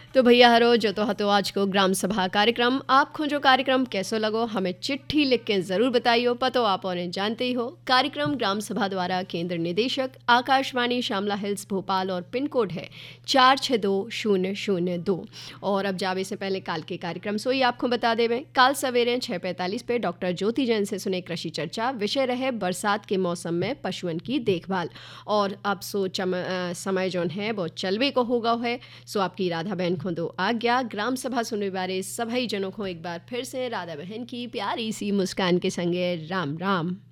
तो भैया हरो जो तो हतो आज को ग्राम सभा कार्यक्रम आप खोजो कार्यक्रम कैसो लगो हमें चिट्ठी लिख के जरूर बताइयो। पतो आप उन्हें जानते ही हो कार्यक्रम ग्राम सभा द्वारा केंद्र निदेशक आकाशवाणी शामला हिल्स भोपाल और पिन कोड है 462002। और अब जावे से पहले काल के कार्यक्रम सोई आपको बता देवें काल सवेरे 6:45 पे डॉक्टर ज्योति जैन से सुने कृषि चर्चा। विषय रहे बरसात के मौसम में पशुओं की देखभाल। और अब समय जो है वो चलवे को होगा है। सो आपकी राधा बहन को दो आज्ञा। ग्राम सभा सुनने वाले सभी जनों को एक बार फिर से राधा बहन की प्यारी सी मुस्कान के संगे राम राम।